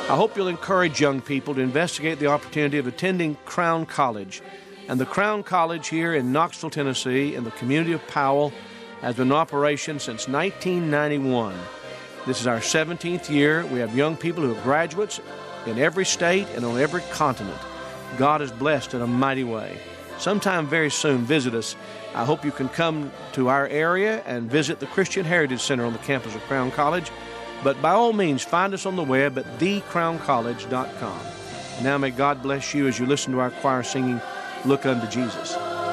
I hope you'll encourage young people to investigate the opportunity of attending Crown College. And the Crown College here in Knoxville, Tennessee, in the community of Powell, has been in operation since 1991. This is our 17th year. We have young people who are graduates in every state and on every continent. God has blessed in a mighty way. Sometime very soon, visit us. I hope you can come to our area and visit the Christian Heritage Center on the campus of Crown College. But by all means, find us on the web at thecrowncollege.com. Now may God bless you as you listen to our choir singing, Look Unto Jesus.